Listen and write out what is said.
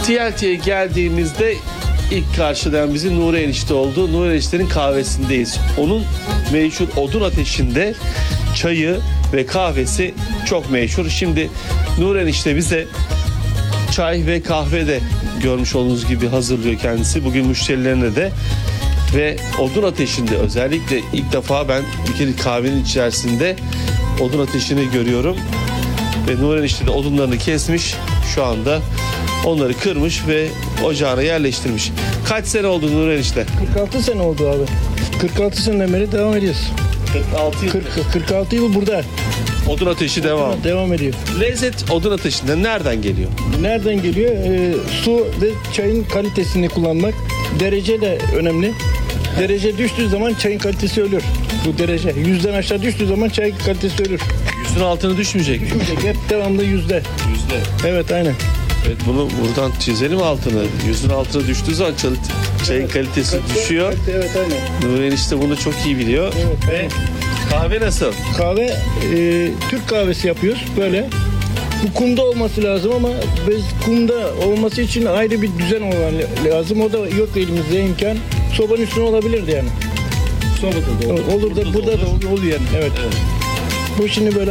TLT'ye geldiğimizde ilk karşılayan bizi Nuri Enişte oldu. Nuri Enişte'nin kahvesindeyiz. Onun meşhur odun ateşinde çayı ve kahvesi çok meşhur. Şimdi Nuri Enişte bize çay ve kahve de görmüş olduğunuz gibi hazırlıyor kendisi. Bugün müşterilerine de ve odun ateşinde özellikle ilk defa ben bir kere kahvenin içerisinde odun ateşini görüyorum. Ve Nuri Enişte de odunlarını kesmiş. Şu anda onları kırmış ve ocağına yerleştirmiş. Kaç sene oldu Nuri Enişte? 46 sene oldu abi. 46 seneden beri devam ediyoruz. 46 yıl. 46 yıl burada. Odun ateşi devam ediyor. Lezzet odun ateşinde nereden geliyor? Nereden geliyor? Su ve çayın kalitesini kullanmak. Derece de önemli. Derece düştüğü zaman çayın kalitesi ölür. Bu derece. 100'den aşağı düştüğü zaman çayın kalitesi ölür. Yüzün altına düşmeyecek. Hep devamlı yüzde. Evet, aynen. Evet, bunu buradan çizelim altını. Yüzün altına düştüğü zaman çayın kalitesi düşüyor. Evet, aynen. Nuri Enişte bunu çok iyi biliyor. Evet, Ve kahve nasıl? Kahve Türk kahvesi yapıyoruz böyle. Bu kumda olması lazım ama biz kumda olması için ayrı bir düzen olman lazım. O da yok elimizde imkan. Sobanın üstüne olabilirdi yani. Sobada da Olur da burada da olur yani. Evet. Bu şimdi böyle